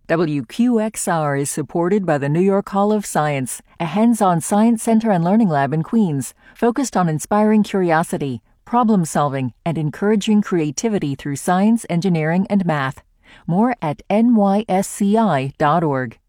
WQXR is supported by the New York Hall of Science, a hands-on science center and learning lab in Queens, focused on inspiring curiosity, problem-solving, and encouraging creativity through science, engineering, and math. More at nysci.org.